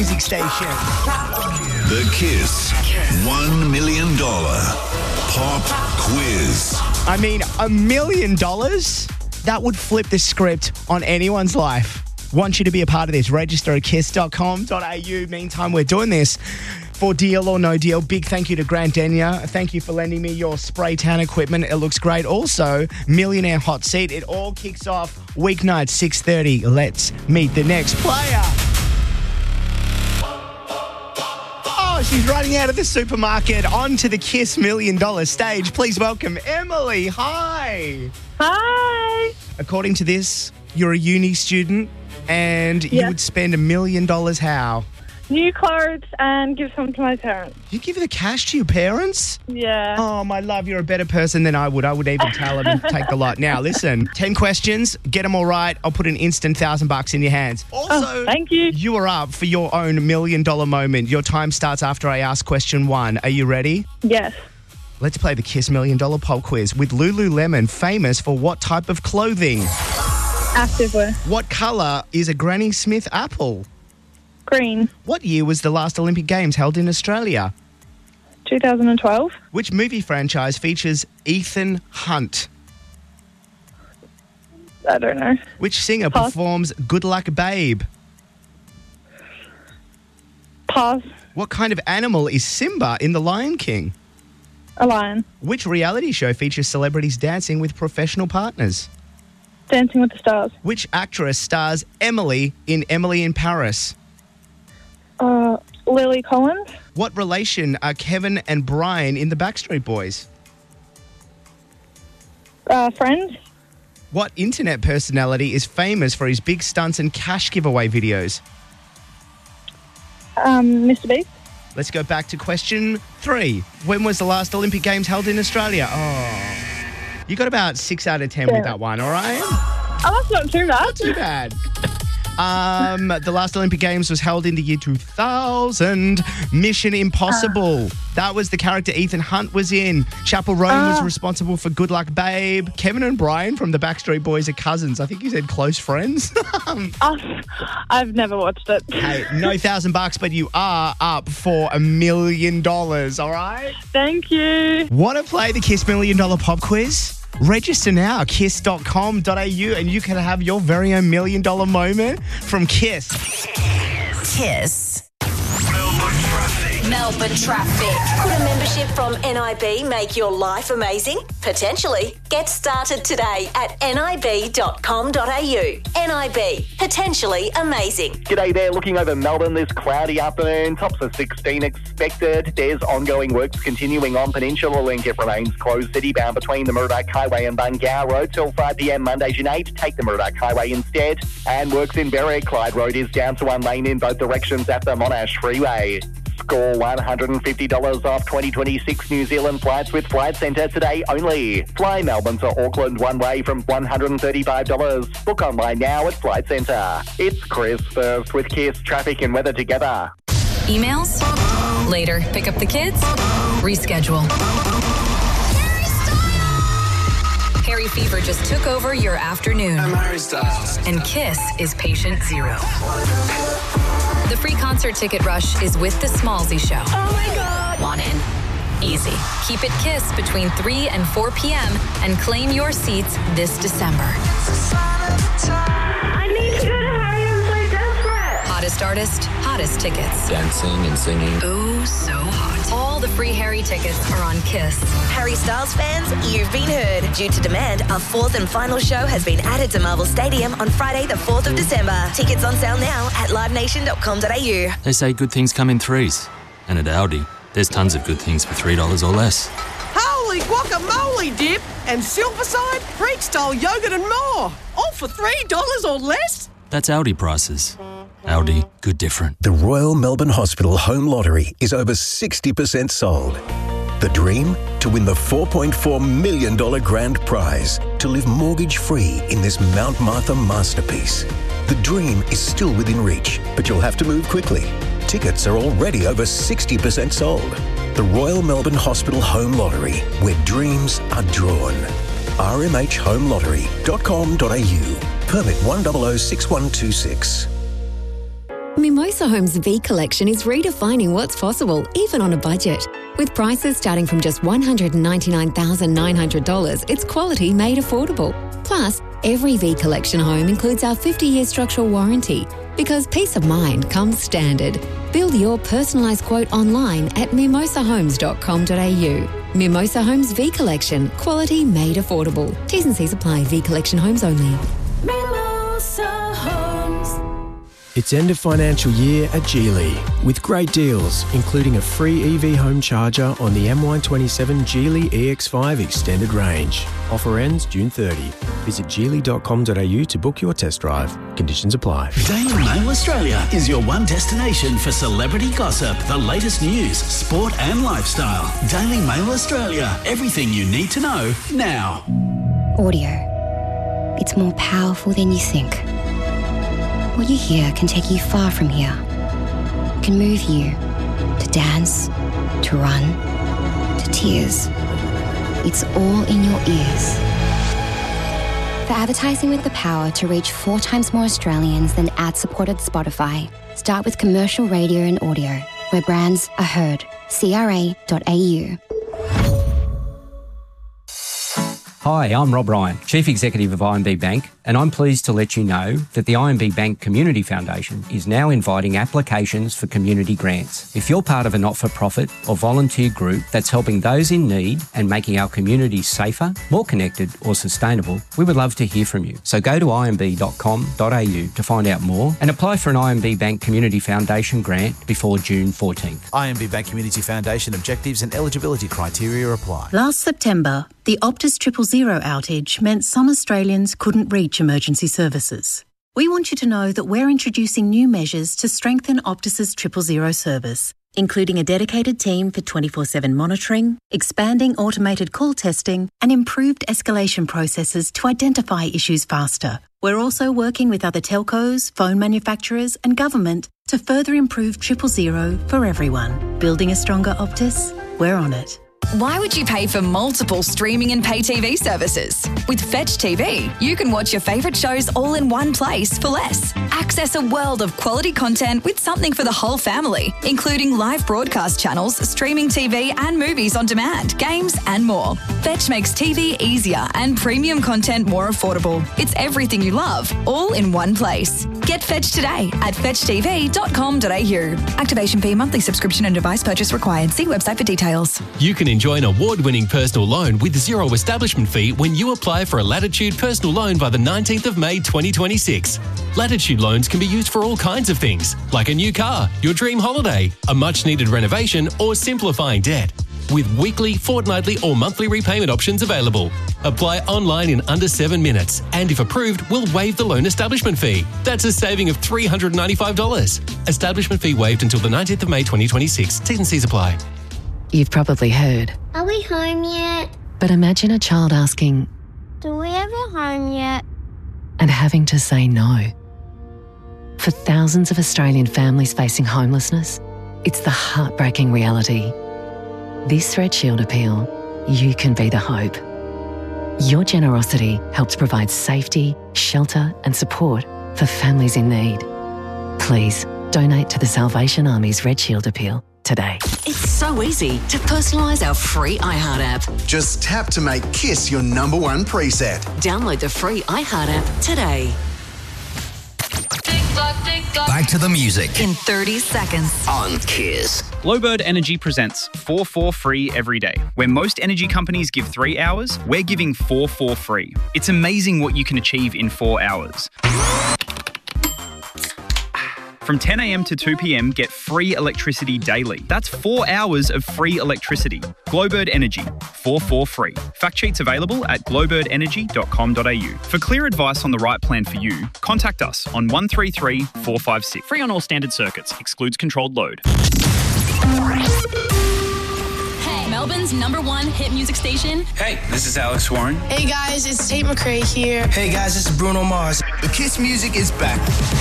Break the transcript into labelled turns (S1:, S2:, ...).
S1: music station.
S2: The Kiss $1 million pop quiz.
S1: I mean, $1 million? That would flip the script on anyone's life. Want you to be a part of this. Register at kiss.com.au. Meantime, we're doing this for Deal or No Deal. Big thank you to Grant Denyer. Thank you for lending me your spray tan equipment. It looks great. Also, Millionaire Hot Seat. It all kicks off weeknight 6:30. Let's meet the next player. Oh, she's running out of the supermarket onto the Kiss $1 million stage. Please welcome Emily. Hi.
S3: Hi.
S1: According to this, you're a uni student and you would spend $1 million how?
S3: New clothes and give some to my parents.
S1: You give the cash to your parents?
S3: Yeah.
S1: Oh, my love, you're a better person than I would. I would even tell them and take the lot. Now, listen, 10 questions, get them all right. I'll put an instant $1,000 in your hands. Also,
S3: thank you.
S1: You are up for your own $1 million moment. Your time starts after I ask question 1. Are you ready?
S3: Yes.
S1: Let's play the Kiss $1 million pop quiz with Lululemon, famous for what type of clothing?
S3: Activewear.
S1: What colour is a Granny Smith apple?
S3: Green.
S1: What year was the last Olympic Games held in Australia?
S3: 2012.
S1: Which movie franchise features Ethan Hunt?
S3: I don't know.
S1: Which singer performs Good Luck Babe?
S3: Pass.
S1: What kind of animal is Simba in The Lion King?
S3: A lion.
S1: Which reality show features celebrities dancing with professional partners?
S3: Dancing with the Stars.
S1: Which actress stars Emily in Emily in Paris?
S3: Lily Collins.
S1: What relation are Kevin and Brian in the Backstreet Boys?
S3: Friends.
S1: What internet personality is famous for his big stunts and cash giveaway videos?
S3: Mr. Beast.
S1: Let's go back to question 3. When was the last Olympic Games held in Australia? Oh, you got about 6 out of 10 with that one, all right?
S3: Oh, that's not too bad.
S1: Not too bad. The last Olympic Games was held in the year 2000. Mission Impossible. That was the character Ethan Hunt was in. Chappell Roan was responsible for Good Luck Babe. Kevin and Brian from the Backstreet Boys are cousins. I think you said close friends.
S3: I've never watched it.
S1: Hey, no $1,000, but you are up for $1 million, all right?
S3: Thank you.
S1: Want to play the Kiss $1 million pop quiz? Register now, kiss.com.au, and you can have your very own $1 million moment from Kiss.
S4: Kiss. Melbourne Traffic. Could a membership from NIB make your life amazing? Potentially. Get started today at nib.com.au. NIB. Potentially amazing.
S5: G'day there. Looking over Melbourne this cloudy afternoon. Tops of 16 expected. There's ongoing works continuing on Peninsula Link. It remains closed city-bound between the Murdoch Highway and Bungow Road till 5 p.m. Monday, June 8. Take the Murdoch Highway instead. And works in Berwick. Clyde Road is down to 1 lane in both directions at the Monash Freeway. Score $150 off 2026 New Zealand flights with Flight Centre today only. Fly Melbourne to Auckland one way from $135. Book online now at Flight Centre. It's Chris first with Kiss Traffic and Weather together.
S6: Emails? Later. Pick up the kids? Reschedule. Harry Fever just took over your afternoon.
S7: I'm Harry Styles.
S6: And Kiss is patient 0. The free concert ticket rush is with the Smallzy Show.
S4: Oh my God.
S6: Want in? Easy. Keep it Kiss between 3 and 4 p.m. and claim your seats this December.
S3: I need to go to Harry and play Desperate.
S6: Hottest artist, hottest tickets.
S7: Dancing and singing.
S6: Oh, so hot. All the free Harry tickets are on Kiss.
S4: Harry Styles fans, you've been heard. Due to demand, our 4th and final show has been added to Marvel Stadium on Friday the 4th of December. Tickets on sale now at livenation.com.au.
S8: They say good things come in threes. And at Aldi, there's tons of good things for $3 or less.
S9: Holy guacamole dip and Silverside, Freak-style yogurt and more. All for $3 or less?
S8: That's Aldi prices. Aldi, good different.
S10: The Royal Melbourne Hospital Home Lottery is over 60% sold. The dream? To win the $4.4 million grand prize. To live mortgage-free in this Mount Martha masterpiece. The dream is still within reach, but you'll have to move quickly. Tickets are already over 60% sold. The Royal Melbourne Hospital Home Lottery, where dreams are drawn. rmhhomelottery.com.au. Permit 1006126.
S11: Me Mimosa Homes V Collection is redefining what's possible, even on a budget. With prices starting from just $199,900, it's quality made affordable. Plus, every V Collection home includes our 50-year structural warranty, because peace of mind comes standard. Build your personalised quote online at mimosahomes.com.au. Mimosa Homes V Collection. Quality made affordable. T's and C's apply. V Collection homes only.
S12: Mimosa Homes.
S13: It's end of financial year at Geely with great deals, including a free EV home charger on the MY27 Geely EX5 extended range. Offer ends June 30. Visit geely.com.au to book your test drive. Conditions apply.
S14: Daily Mail Australia is your one destination for celebrity gossip, the latest news, sport and lifestyle. Daily Mail Australia. Everything you need to know now.
S15: Audio. It's more powerful than you think. What you hear can take you far from here. It can move you to dance, to run, to tears. It's all in your ears. For advertising with the power to reach 4 times more Australians than ad-supported Spotify, start with commercial radio and audio, where brands are heard. CRA.au.
S16: Hi, I'm Rob Ryan, Chief Executive of IMB Bank, and I'm pleased to let you know that the IMB Bank Community Foundation is now inviting applications for community grants. If you're part of a not-for-profit or volunteer group that's helping those in need and making our communities safer, more connected or sustainable, we would love to hear from you. So go to imb.com.au to find out more and apply for an IMB Bank Community Foundation grant before June 14th.
S17: IMB Bank Community Foundation objectives and eligibility criteria apply.
S18: Last September, the Optus 000 outage meant some Australians couldn't reach emergency services. We want you to know that we're introducing new measures to strengthen Optus's 000 service, including a dedicated team for 24/7 monitoring, expanding automated call testing, and improved escalation processes to identify issues faster. We're also working with other telcos, phone manufacturers, and government to further improve 000 for everyone. Building a stronger Optus? We're on it.
S19: Why would you pay for multiple streaming and pay TV services? With Fetch TV, you can watch your favourite shows all in one place for less. Access a world of quality content with something for the whole family, including live broadcast channels, streaming TV and movies on demand, games and more. Fetch makes TV easier and premium content more affordable. It's everything you love, all in one place. Get Fetch today at fetchtv.com.au. Activation fee, monthly subscription and device purchase required. See website for details.
S20: You can enjoy an award-winning personal loan with zero establishment fee when you apply for a Latitude personal loan by the 19th of May 2026. Latitude loans can be used for all kinds of things, like a new car, your dream holiday, a much-needed renovation, or simplifying debt. With weekly, fortnightly, or monthly repayment options available. Apply online in under 7 minutes, and if approved, we'll waive the loan establishment fee. That's a saving of $395. Establishment fee waived until the 19th of May 2026. T's and C's apply.
S21: You've probably heard.
S22: Are we home yet?
S21: But imagine a child asking,
S22: Do we have a home yet?
S21: and having to say no. For thousands of Australian families facing homelessness, it's the heartbreaking reality. This Red Shield appeal, you can be the hope. Your generosity helps provide safety, shelter and support for families in need. Please donate to the Salvation Army's Red Shield appeal today.
S23: It's so easy to personalise our free iHeart app.
S24: Just tap to make Kiss your number one preset.
S23: Download the free iHeart app today.
S25: Back to the music.
S19: In 30 seconds.
S25: On Kiss.
S26: Glowbird Energy presents 4 for free every day. Where most energy companies give 3 hours, we're giving 4 for free. It's amazing what you can achieve in 4 hours. From 10 a.m. to 2 p.m, get free electricity daily. That's 4 hours of free electricity. Glowbird Energy, 4 for free. Fact sheets available at glowbirdenergy.com.au. For clear advice on the right plan for you, contact us on 133 456. Free on all standard circuits. Excludes controlled load.
S6: Hey, Melbourne's #1 hit music station.
S27: Hey, this is Alex Warren.
S28: Hey guys, it's Tate McRae here.
S24: Hey guys, this is Bruno Mars. The Kiss music is back.